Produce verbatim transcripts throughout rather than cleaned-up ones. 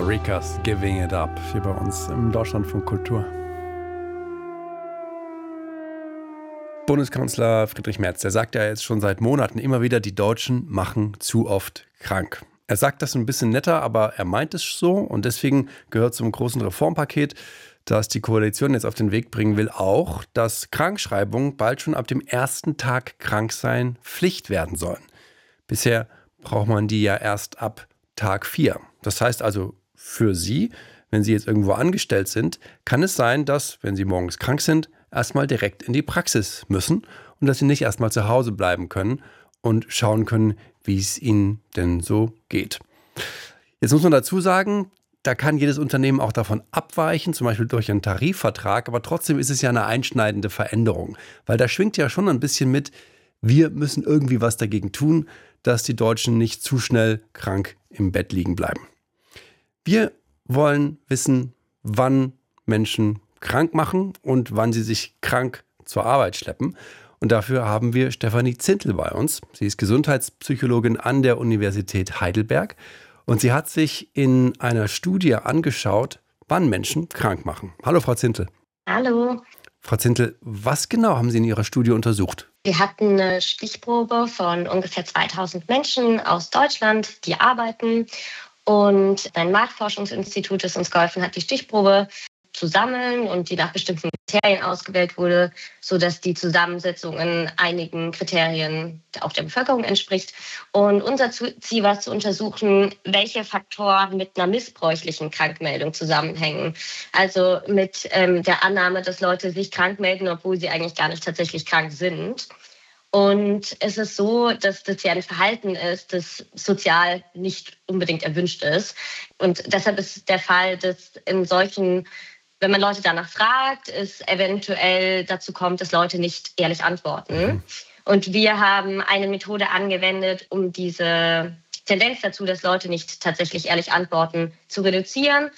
Rikas Giving It Up hier bei uns im Deutschlandfunk Kultur. Bundeskanzler Friedrich Merz, der sagt ja jetzt schon seit Monaten immer wieder, die Deutschen machen zu oft krank. Er sagt das ein bisschen netter, aber er meint es so und deswegen gehört zum großen Reformpaket, das die Koalition jetzt auf den Weg bringen will, auch, dass Krankschreibungen bald schon ab dem ersten Tag Kranksein Pflicht werden sollen. Bisher braucht man die ja erst ab Tag vier. Das heißt also für Sie, wenn Sie jetzt irgendwo angestellt sind, kann es sein, dass, wenn Sie morgens krank sind, erstmal direkt in die Praxis müssen und dass Sie nicht erstmal zu Hause bleiben können und schauen können, wie es Ihnen denn so geht. Jetzt muss man dazu sagen, da kann jedes Unternehmen auch davon abweichen, zum Beispiel durch einen Tarifvertrag, aber trotzdem ist es ja eine einschneidende Veränderung, weil da schwingt ja schon ein bisschen mit, wir müssen irgendwie was dagegen tun, dass die Deutschen nicht zu schnell krank im Bett liegen bleiben. Wir wollen wissen, wann Menschen krank machen und wann sie sich krank zur Arbeit schleppen. Und dafür haben wir Stefanie Zintl bei uns. Sie ist Gesundheitspsychologin an der Universität Heidelberg. Und sie hat sich in einer Studie angeschaut, wann Menschen krank machen. Hallo, Frau Zintl. Hallo. Frau Zintl, was genau haben Sie in Ihrer Studie untersucht? Wir hatten eine Stichprobe von ungefähr zweitausend Menschen aus Deutschland, die arbeiten. Und ein Marktforschungsinstitut, das uns geholfen hat, die Stichprobe zu sammeln und die nach bestimmten Kriterien ausgewählt wurde, sodass die Zusammensetzung in einigen Kriterien auch der Bevölkerung entspricht. Und unser Ziel war zu untersuchen, welche Faktoren mit einer missbräuchlichen Krankmeldung zusammenhängen. Also mit ähm, der Annahme, dass Leute sich krank melden, obwohl sie eigentlich gar nicht tatsächlich krank sind. Und es ist so, dass das ja ein Verhalten ist, das sozial nicht unbedingt erwünscht ist. Und deshalb ist der Fall, dass in solchen Wenn man Leute danach fragt, es eventuell dazu kommt, dass Leute nicht ehrlich antworten. Und wir haben eine Methode angewendet, um diese Tendenz dazu, dass Leute nicht tatsächlich ehrlich antworten, zu reduzieren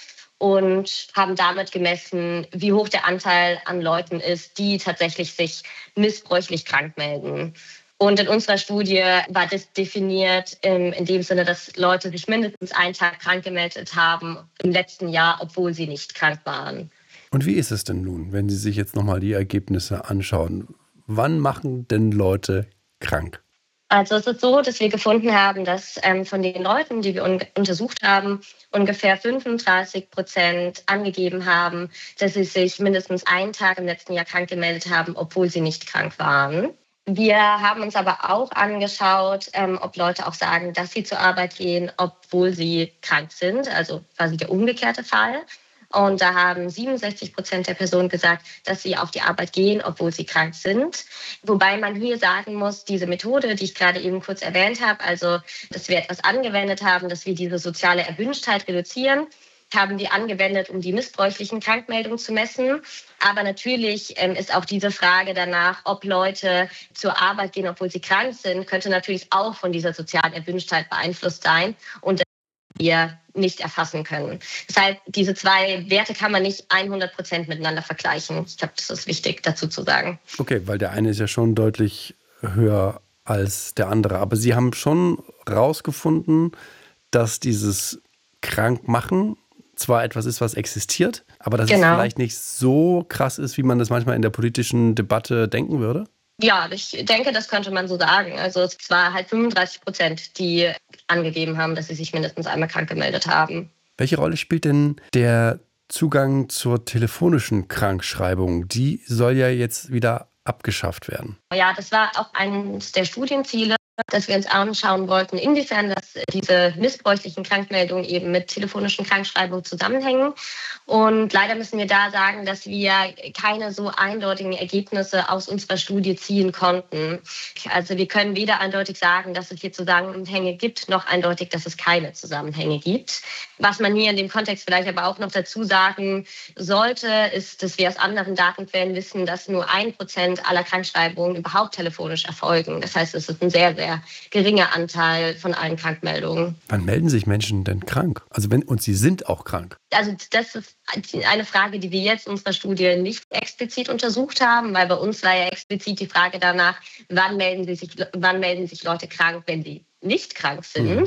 und haben damit gemessen, wie hoch der Anteil an Leuten ist, die tatsächlich sich missbräuchlich krank melden. Und in unserer Studie war das definiert in, in dem Sinne, dass Leute sich mindestens einen Tag krank gemeldet haben im letzten Jahr, obwohl sie nicht krank waren. Und wie ist es denn nun, wenn Sie sich jetzt nochmal die Ergebnisse anschauen? Wann machen denn Leute krank? Also es ist so, dass wir gefunden haben, dass ähm, von den Leuten, die wir un- untersucht haben, ungefähr fünfunddreißig Prozent angegeben haben, dass sie sich mindestens einen Tag im letzten Jahr krank gemeldet haben, obwohl sie nicht krank waren. Wir haben uns aber auch angeschaut, ähm, ob Leute auch sagen, dass sie zur Arbeit gehen, obwohl sie krank sind, also quasi der umgekehrte Fall. Und da haben siebenundsechzig Prozent der Personen gesagt, dass sie auf die Arbeit gehen, obwohl sie krank sind. Wobei man hier sagen muss, diese Methode, die ich gerade eben kurz erwähnt habe, also dass wir etwas angewendet haben, dass wir diese soziale Erwünschtheit reduzieren, haben wir angewendet, um die missbräuchlichen Krankmeldungen zu messen. Aber natürlich ähm, ist auch diese Frage danach, ob Leute zur Arbeit gehen, obwohl sie krank sind, könnte natürlich auch von dieser sozialen Erwünschtheit beeinflusst sein und wir nicht erfassen können. Das heißt, diese zwei Werte kann man nicht hundert Prozent miteinander vergleichen. Ich glaube, das ist wichtig dazu zu sagen. Okay, weil der eine ist ja schon deutlich höher als der andere. Aber Sie haben schon rausgefunden, dass dieses Krankmachen zwar etwas ist, was existiert, aber dass genau. es vielleicht nicht so krass ist, wie man das manchmal in der politischen Debatte denken würde? Ja, ich denke, das könnte man so sagen. Also es war halt fünfunddreißig Prozent, die angegeben haben, dass sie sich mindestens einmal krank gemeldet haben. Welche Rolle spielt denn der Zugang zur telefonischen Krankschreibung? Die soll ja jetzt wieder abgeschafft werden. Ja, das war auch eines der Studienziele, dass wir uns anschauen wollten, inwiefern das diese missbräuchlichen Krankmeldungen eben mit telefonischen Krankschreibungen zusammenhängen. Und leider müssen wir da sagen, dass wir keine so eindeutigen Ergebnisse aus unserer Studie ziehen konnten. Also wir können weder eindeutig sagen, dass es hier Zusammenhänge gibt, noch eindeutig, dass es keine Zusammenhänge gibt. Was man hier in dem Kontext vielleicht aber auch noch dazu sagen sollte, ist, dass wir aus anderen Datenquellen wissen, dass nur ein Prozent aller Krankschreibungen überhaupt telefonisch erfolgen. Das heißt, es ist ein sehr, sehr geringer Anteil von allen Krankmeldungen. Wann melden sich Menschen denn krank? Also wenn, und sie sind auch krank? Also das ist eine Frage, die wir jetzt in unserer Studie nicht explizit untersucht haben, weil bei uns war ja explizit die Frage danach, wann melden, sie sich, wann melden sich Leute krank, wenn sie nicht krank sind. Mhm.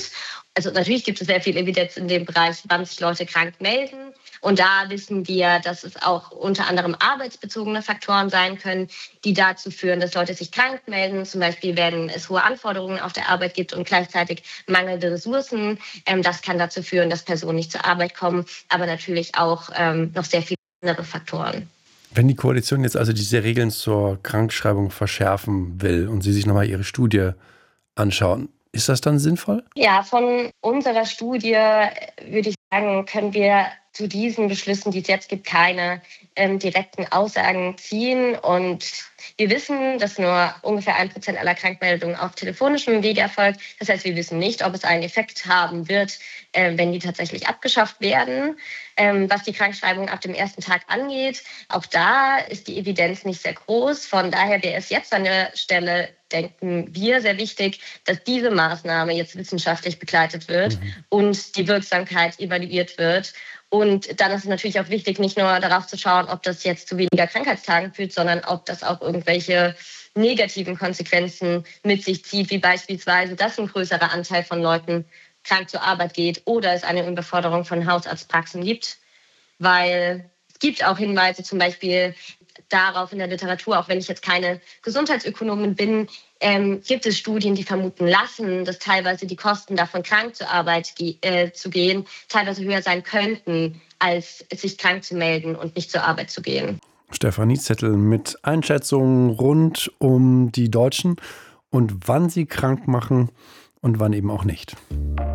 Also natürlich gibt es sehr viel Evidenz in dem Bereich, wann sich Leute krank melden. Und da wissen wir, dass es auch unter anderem arbeitsbezogene Faktoren sein können, die dazu führen, dass Leute sich krank melden. Zum Beispiel, wenn es hohe Anforderungen auf der Arbeit gibt und gleichzeitig mangelnde Ressourcen. Ähm, das kann dazu führen, dass Personen nicht zur Arbeit kommen, aber natürlich auch ähm, noch sehr viele andere Faktoren. Wenn die Koalition jetzt also diese Regeln zur Krankschreibung verschärfen will und Sie sich nochmal Ihre Studie anschauen, ist das dann sinnvoll? Ja, von unserer Studie würde ich sagen, können wir zu diesen Beschlüssen, die es jetzt gibt, keine ähm, direkten Aussagen ziehen. Und wir wissen, dass nur ungefähr ein Prozent aller Krankmeldungen auf telefonischem Wege erfolgt. Das heißt, wir wissen nicht, ob es einen Effekt haben wird, äh, wenn die tatsächlich abgeschafft werden. Ähm, was die Krankschreibung ab dem ersten Tag angeht, auch da ist die Evidenz nicht sehr groß. Von daher wäre es jetzt an der Stelle, denken wir, sehr wichtig, dass diese Maßnahme jetzt wissenschaftlich begleitet wird mhm. und die Wirksamkeit evaluiert wird. Und dann ist es natürlich auch wichtig, nicht nur darauf zu schauen, ob das jetzt zu weniger Krankheitstagen führt, sondern ob das auch irgendwelche negativen Konsequenzen mit sich zieht, wie beispielsweise, dass ein größerer Anteil von Leuten krank zur Arbeit geht oder es eine Überforderung von Hausarztpraxen gibt. Weil es gibt auch Hinweise zum Beispiel darauf in der Literatur, auch wenn ich jetzt keine Gesundheitsökonomin bin, ähm, gibt es Studien, die vermuten lassen, dass teilweise die Kosten davon, krank zur Arbeit ge- äh, zu gehen, teilweise höher sein könnten, als sich krank zu melden und nicht zur Arbeit zu gehen. Stefanie Zettel mit Einschätzungen rund um die Deutschen und wann sie krank machen und wann eben auch nicht.